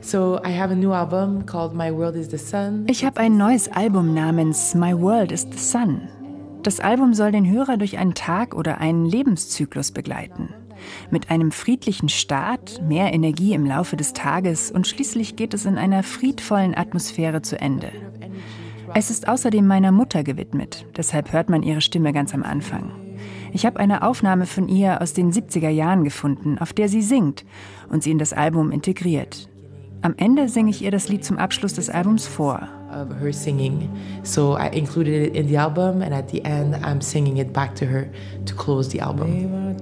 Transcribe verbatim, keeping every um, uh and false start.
So I have a new album called My World is the Sun. Ich habe ein neues Album namens My World is the Sun. Das Album soll den Hörer durch einen Tag oder einen Lebenszyklus begleiten. Mit einem friedlichen Start, mehr Energie im Laufe des Tages und schließlich geht es in einer friedvollen Atmosphäre zu Ende. Es ist außerdem meiner Mutter gewidmet, deshalb hört man ihre Stimme ganz am Anfang. Ich habe eine Aufnahme von ihr aus den siebziger Jahren gefunden, auf der sie singt und sie in das Album integriert. Am Ende singe ich ihr das Lied zum Abschluss des Albums vor. Of her singing. So I included it in the album and at the end I'm singing it back to her to close the album.